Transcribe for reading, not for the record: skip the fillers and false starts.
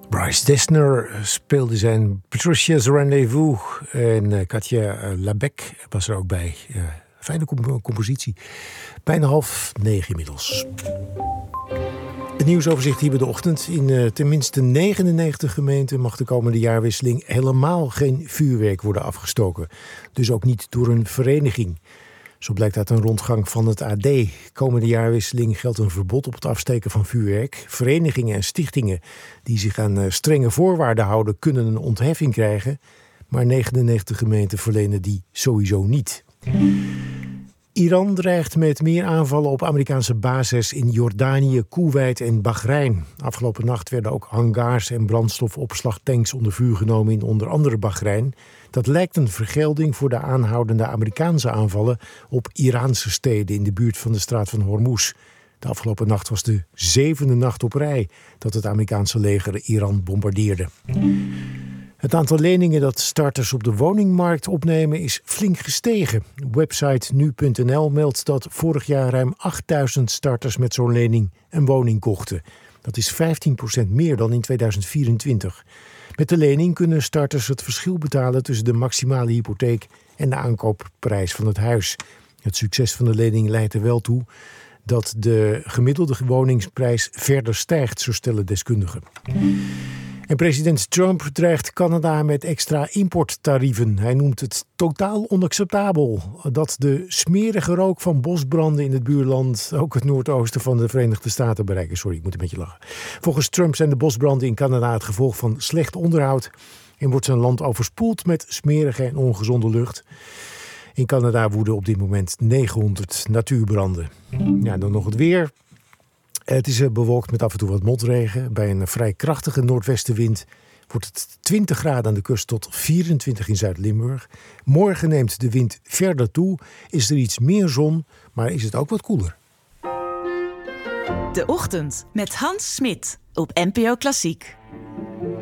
Bryce Dessner speelde zijn Patricia's Rendezvous en Katja Labec was er ook bij. Fijne compositie. Bijna 8:30 inmiddels. Het nieuwsoverzicht hier bij de ochtend. In tenminste 99 gemeenten mag de komende jaarwisseling helemaal geen vuurwerk worden afgestoken. Dus ook niet door een vereniging. Zo blijkt uit een rondgang van het AD. Komende jaarwisseling geldt een verbod op het afsteken van vuurwerk. Verenigingen en stichtingen die zich aan strenge voorwaarden houden, kunnen een ontheffing krijgen. Maar 99 gemeenten verlenen die sowieso niet. Iran dreigt met meer aanvallen op Amerikaanse bases in Jordanië, Koeweit en Bahrein. Afgelopen nacht werden ook hangars en brandstofopslagtanks onder vuur genomen in onder andere Bahrein. Dat lijkt een vergelding voor de aanhoudende Amerikaanse aanvallen op Iraanse steden in de buurt van de straat van Hormuz. De afgelopen nacht was de 7e nacht op rij dat het Amerikaanse leger Iran bombardeerde. Het aantal leningen dat starters op de woningmarkt opnemen is flink gestegen. Website nu.nl meldt dat vorig jaar ruim 8000 starters met zo'n lening een woning kochten. Dat is 15% meer dan in 2024. Met de lening kunnen starters het verschil betalen tussen de maximale hypotheek en de aankoopprijs van het huis. Het succes van de lening leidt er wel toe dat de gemiddelde woningsprijs verder stijgt, zo stellen deskundigen. En president Trump dreigt Canada met extra importtarieven. Hij noemt het totaal onacceptabel dat de smerige rook van bosbranden in het buurland ook het noordoosten van de Verenigde Staten bereiken. Sorry, ik moet een beetje lachen. Volgens Trump zijn de bosbranden in Canada het gevolg van slecht onderhoud en wordt zijn land overspoeld met smerige en ongezonde lucht. In Canada woeden op dit moment 900 natuurbranden. Ja, dan nog het weer. Het is bewolkt met af en toe wat motregen. Bij een vrij krachtige noordwestenwind wordt het 20 graden aan de kust tot 24 in Zuid-Limburg. Morgen neemt de wind verder toe. Is er iets meer zon, maar is het ook wat koeler. De Ochtend met Hans Smit op NPO Klassiek.